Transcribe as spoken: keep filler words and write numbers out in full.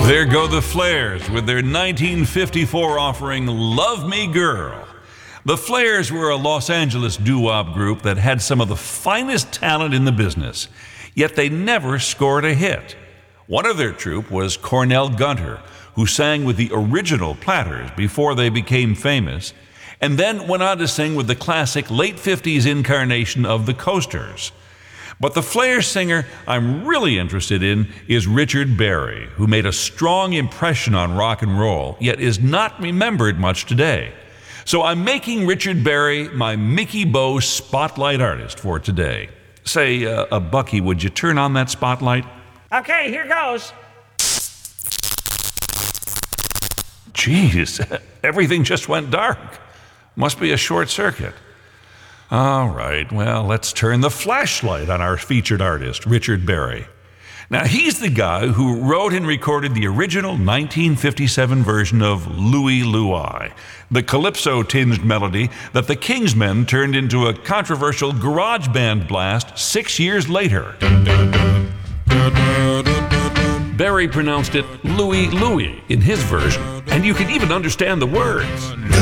There go the Flares with their nineteen fifty-four offering, Love Me Girl. The Flares were a Los Angeles doo-wop group that had some of the finest talent in the business, yet they never scored a hit. One of their troupe was Cornell Gunter, who sang with the original Platters before they became famous, and then went on to sing with the classic late fifties incarnation of the Coasters. But the Flair singer I'm really interested in is Richard Berry, who made a strong impression on rock and roll, yet is not remembered much today. So I'm making Richard Berry my Mickey Bo spotlight artist for today. Say, uh, uh, Bucky, would you turn on that spotlight? Okay, here goes. Jeez, everything just went dark. Must be a short circuit. All right, well, let's turn the flashlight on our featured artist, Richard Berry. Now, he's the guy who wrote and recorded the original nineteen fifty-seven version of Louie Louie, the calypso-tinged melody that the Kingsmen turned into a controversial garage band blast six years later. Berry pronounced it Louie Louie in his version, and you can even understand the words.